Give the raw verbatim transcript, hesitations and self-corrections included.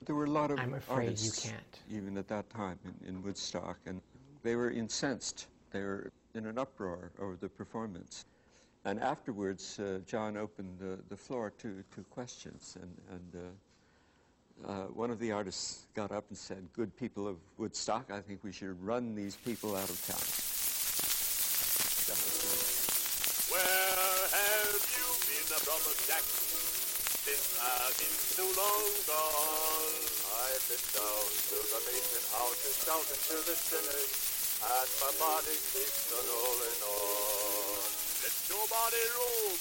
There were a lot of I'm afraid artists, you can't. even at that time in, in Woodstock, and they were incensed. They were in an uproar over the performance. And afterwards, uh, John opened the, the floor to, to questions, and, and uh, uh, one of the artists got up and said, "Good people of Woodstock, I think we should run these people out of town." That was the Where have you been, brother Jack, since I've been so long gone? I've been down to the basement houses, shouting to the sinners, and my body keeps on rolling on. Let your body roll,